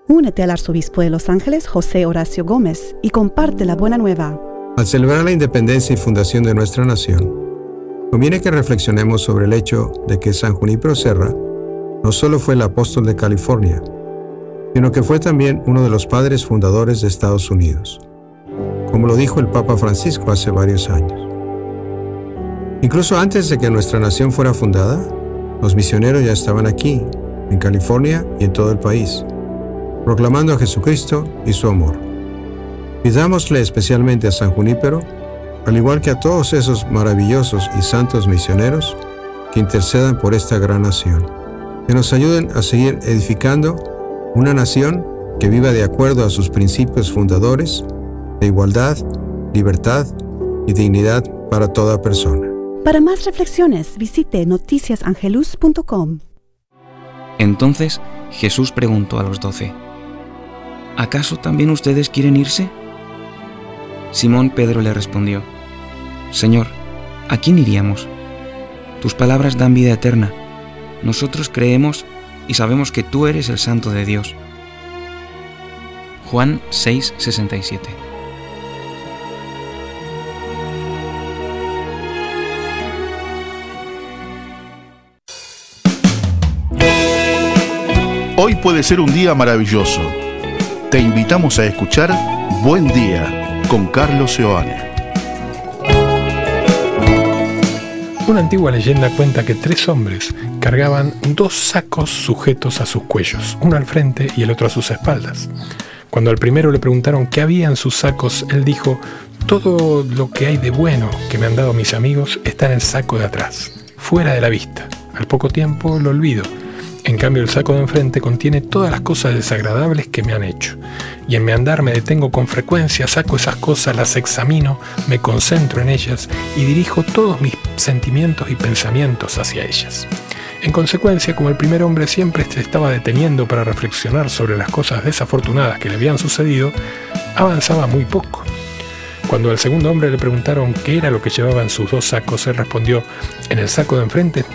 Únete al arzobispo de Los Ángeles, José Horacio Gómez, y comparte la buena nueva. Al celebrar la independencia y fundación de nuestra nación, conviene que reflexionemos sobre el hecho de que San Junípero Serra no solo fue el apóstol de California, sino que fue también uno de los padres fundadores de Estados Unidos, como lo dijo el Papa Francisco hace varios años. Incluso antes de que nuestra nación fuera fundada, los misioneros ya estaban aquí, en California y en todo el país, proclamando a Jesucristo y su amor. Pidámosle especialmente a San Junípero, al igual que a todos esos maravillosos y santos misioneros, que intercedan por esta gran nación, que nos ayuden a seguir edificando una nación que viva de acuerdo a sus principios fundadores de igualdad, libertad y dignidad para toda persona. Para más reflexiones, visite noticiasangelus.com. Entonces Jesús preguntó a los 12: ¿acaso también ustedes quieren irse? Simón Pedro le respondió: Señor, ¿a quién iríamos? Tus palabras dan vida eterna. Nosotros creemos y sabemos que tú eres el Santo de Dios. Juan 6:67. Hoy puede ser un día maravilloso. Te invitamos a escuchar Buen Día con Carlos Seoane. Una antigua leyenda cuenta que 3 hombres cargaban 2 sacos sujetos a sus cuellos, uno al frente y el otro a sus espaldas. Cuando al primero le preguntaron qué había en sus sacos, él dijo: todo lo que hay de bueno que me han dado mis amigos está en el saco de atrás, fuera de la vista. Al poco tiempo lo olvido. En cambio, el saco de enfrente contiene todas las cosas desagradables que me han hecho. Y en mi andar me detengo con frecuencia, saco esas cosas, las examino, me concentro en ellas y dirijo todos mis sentimientos y pensamientos hacia ellas. En consecuencia, como el primer hombre siempre se estaba deteniendo para reflexionar sobre las cosas desafortunadas que le habían sucedido, avanzaba muy poco. Cuando al segundo hombre le preguntaron qué era lo que llevaba en sus 2 sacos, él respondió: en el saco de enfrente